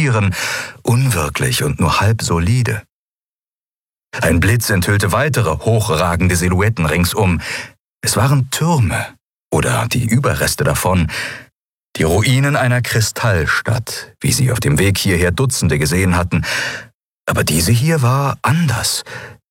Tieren, unwirklich und nur halb solide. Ein Blitz enthüllte weitere hochragende Silhouetten ringsum. Es waren Türme oder die Überreste davon, die Ruinen einer Kristallstadt, wie sie auf dem Weg hierher Dutzende gesehen hatten. Aber diese hier war anders.